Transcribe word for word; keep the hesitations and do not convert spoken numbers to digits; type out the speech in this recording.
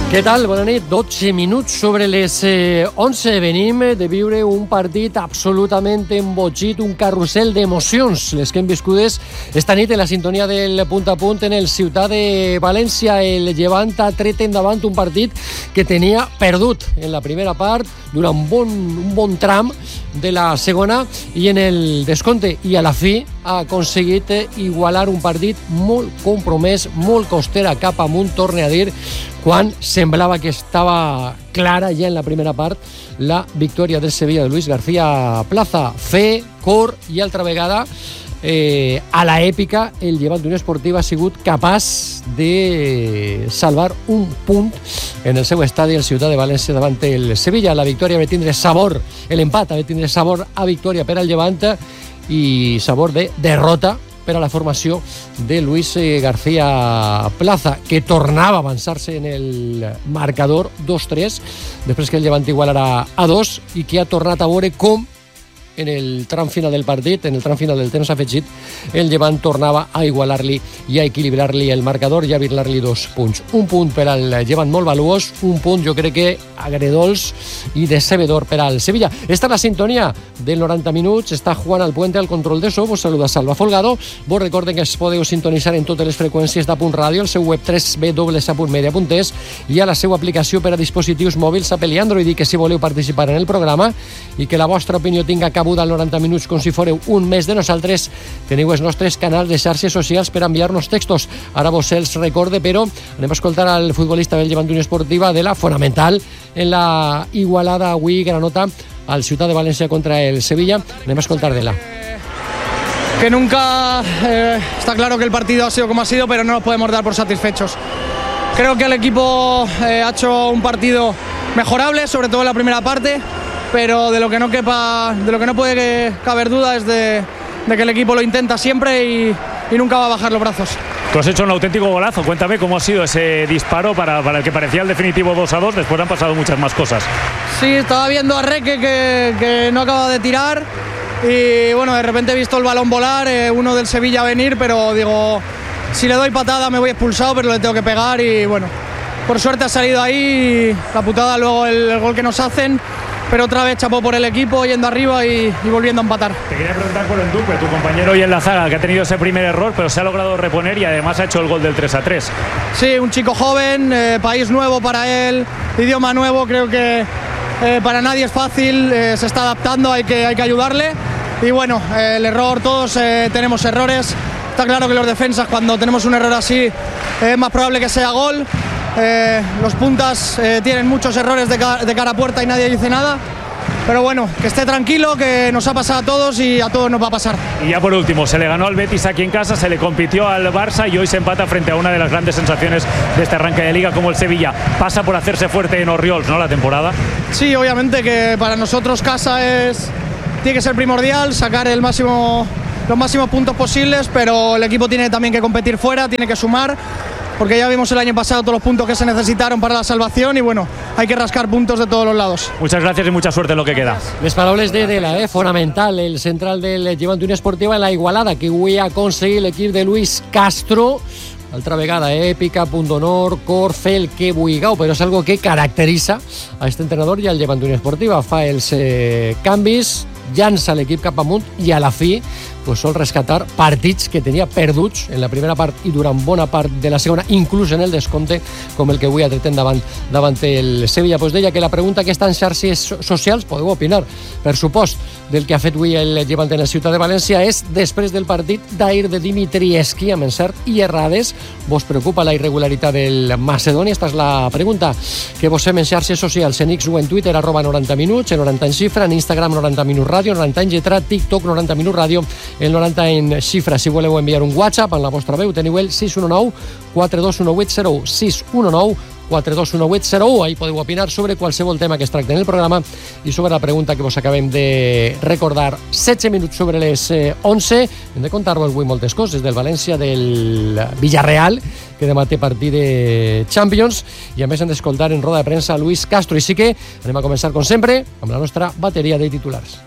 Què tal? Bona nit. dotze minuts sobre les onze. Venim de viure un partit absolutament embogit, un carrusel d'emocions, les que hem viscudes esta nit en la sintonia del punt a punt en el Ciutat de València. El Llevant ha tret endavant un partit que tenia perdut en la primera part durant un bon, un bon tram de la segona i en el descompte, i a la fi ha aconseguit igualar un partit molt compromès, molt costera cap amunt, torne a dir, quan semblava que estava clara ja en la primera part la victòria del Sevilla de Luis García Plaza. Fe, cor i altra vegada eh, a la èpica el Llevant d'Unió Esportiva ha sigut capaç de salvar un punt en el seu estadi, el Ciutat de València, davant el Sevilla. La victòria va tindre sabor, l'empat va tindre sabor a victòria per al Llevant i sabor de derrota per a la formació de Luis García Plaza, que tornava a avançar-se en el marcador dos tres, després que el Llevant igualarà a dos, i que ha tornat a veure com en el tram final del partit, en el tram final del temps afegit, el Llevant tornava a igualar-li i a equilibrar-li el marcador i a birlar-li dos punts. Un punt per al Llevant molt valuós, un punt jo crec que agredols i decebedor per al Sevilla. Esta és la sintonia del noranta minuts, està Juan Alpuente al control de so, vos saluda Salva Folgado. Vos recorden que es podeu sintonitzar en totes les freqüències d'Apunt Ràdio, el seu web w w w punt media punt es i a la seva aplicació per a dispositius mòbils Apple i Android, i que si voleu participar en el programa i que la vostra opinió tinga cap al noranta minuts com si fóreu un mes de nosaltres, teniu els nostres canals de xarxes socials per enviar-nos textos. Ara vos els recorde, però anem a escoltar al futbolista del Llevant d'Unió Esportiva de la fonamental en la igualada avui granota al Ciutat de València contra el Sevilla. Anem a escoltar de la. Que nunca eh, está claro que el partido ha sido como ha sido, pero no nos podemos dar por satisfechos. Creo que el equipo eh, ha hecho un partido mejorable, sobre todo en la primera parte, pero de lo que no quepa, de lo que no puede caber duda es de, de que el equipo lo intenta siempre y, y nunca va a bajar los brazos. Tú has hecho un auténtico golazo. Cuéntame cómo ha sido ese disparo para, para el que parecía el definitivo dos a dos. Después han pasado muchas más cosas. Sí, estaba viendo a Reque que, que no acaba de tirar y bueno, de repente he visto el balón volar, eh, uno del Sevilla venir, pero digo, si le doy patada me voy expulsado, pero le tengo que pegar y bueno, por suerte ha salido ahí, la putada luego el, el gol que nos hacen. Pero otra vez chapó por el equipo, yendo arriba y, y volviendo a empatar. Te quería preguntar por el Duque, tu compañero hoy en la zaga, que ha tenido ese primer error, pero se ha logrado reponer y además ha hecho el gol del tres a tres. Sí, un chico joven, eh, país nuevo para él, idioma nuevo, creo que eh, para nadie es fácil, eh, se está adaptando, hay que, hay que ayudarle. Y bueno, eh, el error, todos eh, tenemos errores. Está claro que los defensas, cuando tenemos un error así, eh, es más probable que sea gol. Eh, los puntas eh, tienen muchos errores de, ca de cara a puerta y nadie dice nada, pero bueno, que esté tranquilo, que nos ha pasado a todos y a todos nos va a pasar. Y ya por último, se le ganó al Betis aquí en casa, se le compitió al Barça y hoy se empata frente a una de las grandes sensaciones de este arranque de liga como el Sevilla. Pasa por hacerse fuerte en Orriols, ¿no?, la temporada. Sí, obviamente que para nosotros casa es tiene que ser primordial, sacar el máximo, los máximos puntos posibles, pero el equipo tiene también que competir fuera, tiene que sumar, porque ya vimos el año pasado todos los puntos que se necesitaron para la salvación y bueno, hay que rascar puntos de todos los lados. Muchas gracias y mucha suerte en lo que queda. Les paraules de Dela, eh? Fonamental, el central del Llevant d'Unió Esportiva en la igualada que avui ha aconseguit l'equip de Luis Castro. Altra vegada èpica, punt d'honor, cor, fer el que vulgueu, però és algo que caracteritza a aquest entrenador i al Llevant d'Unió Esportiva. Fa els eh, canvis, llança l'equip cap amunt i a la fi pues, sol rescatar partits que tenia perduts en la primera part i durant bona part de la segona, inclús en el descompte, com el que avui ha tret endavant davant el Sevilla. Pues deia que la pregunta que està en xarxes socials, podeu opinar, per supost, del que ha fet avui el Llevant en la Ciutat de València, és després del partit d'ahir de Dimitrievski, amb encert i errades, vos preocupa la irregularitat del Macedònia? Esta és la pregunta que vos fem en xarxes socials, en X o en Twitter, arroba noranta minuts, en noranta en xifra, en Instagram noranta minuts ràdio, noranta en lletra, TikTok noranta minuts ràdio, el noranta en xifra. Si voleu enviar un WhatsApp en la vostra veu, teniu el sis u nou quatre dos u vuit zero u, sis u nou quatre dos u vuit zero u. Ahí podeu opinar sobre qualsevol tema que es tracti en el programa i sobre la pregunta que vos acabem de recordar. setze minuts sobre les onze. Hem de contar-vos avui moltes coses del València, del Villarreal, que demà té partit de Champions, i a més hem d'escoltar en roda de premsa a Luis Castro. I sí que anem a començar, com sempre, amb la nostra bateria de titulars.